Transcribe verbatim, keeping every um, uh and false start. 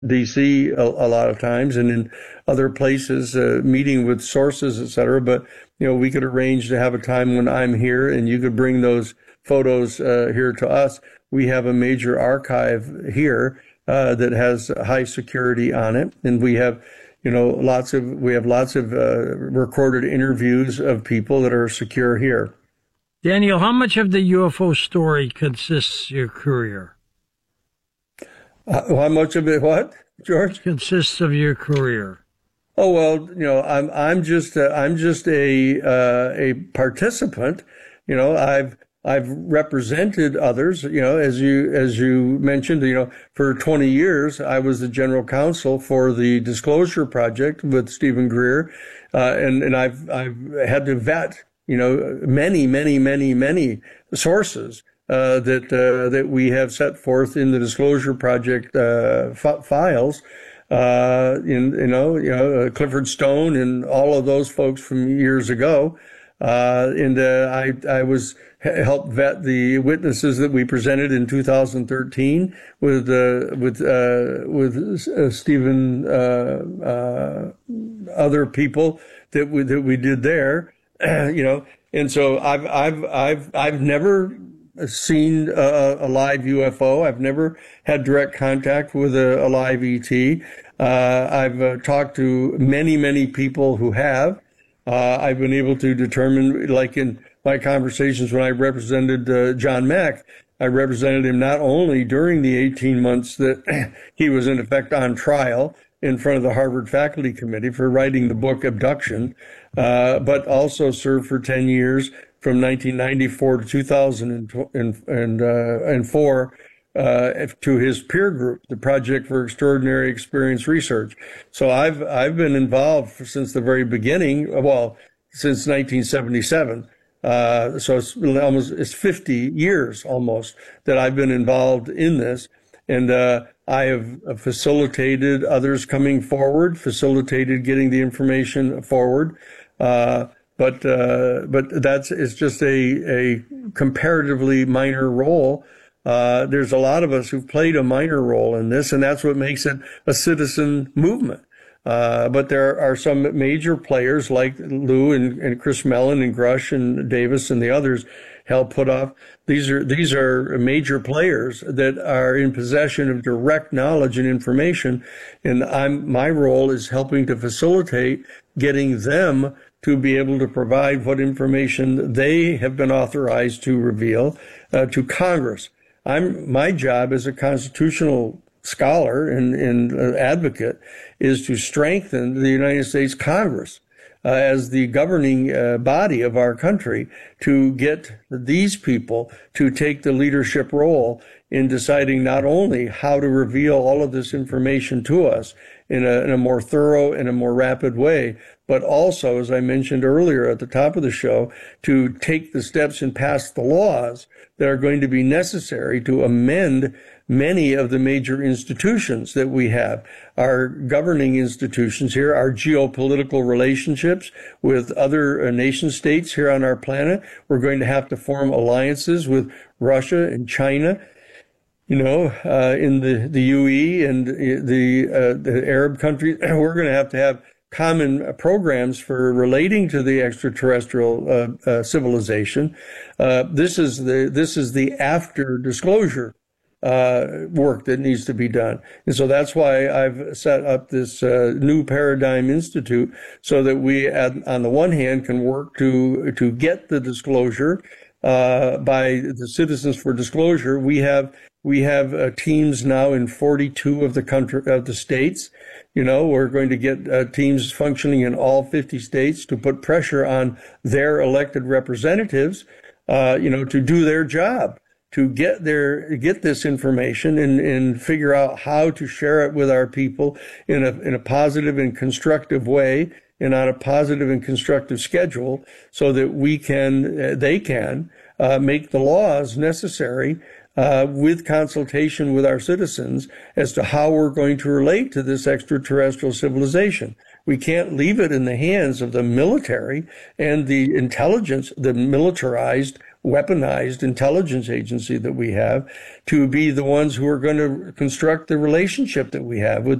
D C a, a lot of times and in other places, uh, meeting with sources, et cetera. But, you know, we could arrange to have a time when I'm here and you could bring those photos uh, here to us. We have a major archive here uh, that has high security on it. And we have, you know, lots of, we have lots of uh, recorded interviews of people that are secure here. Daniel, how much of the U F O story consists your career? Uh, how much of it, what, George? Consists of your career. Oh, well, you know, I'm, I'm just, uh, I'm just a, uh, a participant. You know, I've, I've represented others, you know, as you, as you mentioned, you know, for twenty years, I was the general counsel for the Disclosure Project with Stephen Greer. Uh, and, and I've, I've had to vet, you know, many, many, many, many sources uh, that uh, that we have set forth in the Disclosure Project uh, f- files. Uh, in, you know, you know, uh, Clifford Stone and all of those folks from years ago. Uh, and uh, I, I was helped vet the witnesses that we presented in two thousand thirteen with uh, with uh, with uh, Stephen, uh, uh, other people that we that we did there. You know, and so I've I've I've I've never seen a, a live U F O. I've never had direct contact with a, a live E T. Uh, I've uh, talked to many many people who have. Uh, I've been able to determine, like in my conversations when I represented uh, John Mack, I represented him not only during the eighteen months that he was in effect on trial in front of the Harvard Faculty Committee for writing the book Abduction, uh, but also served for ten years from nineteen ninety-four to two thousand four uh, to his peer group, the Project for Extraordinary Experience Research. So I've I've been involved since the very beginning, well, since nineteen seventy-seven. Uh, so it's almost it's fifty years almost that I've been involved in this. And uh, I have facilitated others coming forward, facilitated getting the information forward. Uh, but uh, but that's it's just a, a comparatively minor role. Uh, there's a lot of us who've played a minor role in this, and that's what makes it a citizen movement. Uh, but there are some major players like Lou and, and Chris Mellon and Grush and Davis and the others, Hal Puthoff. These are these are major players that are in possession of direct knowledge and information, and I'm my role is helping to facilitate getting them to be able to provide what information they have been authorized to reveal uh, to Congress. I'm my job as a constitutional scholar and, and uh, advocate is to strengthen the United States Congress uh, as the governing uh, body of our country to get these people to take the leadership role in deciding not only how to reveal all of this information to us in a, in a more thorough and a more rapid way, but also, as I mentioned earlier at the top of the show, to take the steps and pass the laws that are going to be necessary to amend many of the major institutions that we have. Our governing institutions here, our geopolitical relationships with other uh, nation states here on our planet. We're going to have to form alliances with Russia and China, you know, uh, in the, the U A E and the, uh, the Arab countries. We're going to have to have common programs for relating to the extraterrestrial uh, uh, civilization. Uh, this is the this is the after disclosure uh, work that needs to be done, and so that's why I've set up this uh, New Paradigm Institute, so that we, at, on the one hand, can work to to get the disclosure uh, by the Citizens for Disclosure. We have we have uh, teams now in forty-two of the country of the states. You know, we're going to get uh, teams functioning in all fifty states to put pressure on their elected representatives, uh, you know, to do their job, to get their, get this information and, and figure out how to share it with our people in a, in a positive and constructive way and on a positive and constructive schedule, so that we can, uh, they can, uh, make the laws necessary Uh, with consultation with our citizens as to how we're going to relate to this extraterrestrial civilization. We can't leave it in the hands of the military and the intelligence, the militarized weaponized intelligence agency that we have to be the ones who are going to construct the relationship that we have with